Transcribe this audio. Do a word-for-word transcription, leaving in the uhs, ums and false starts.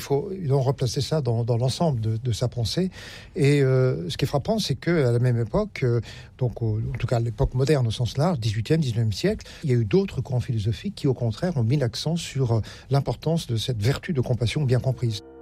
faut donc replacer ça dans, dans l'ensemble de, de sa pensée. Et euh, ce qui est frappant, c'est qu'à la même époque, euh, donc au, en tout cas à l'époque moderne au sens large, dix-huitième, dix-neuvième siècle, il y a eu d'autres courants philosophiques qui, au contraire, ont mis l'accent sur l'importance de cette vertu de compassion bien comprise.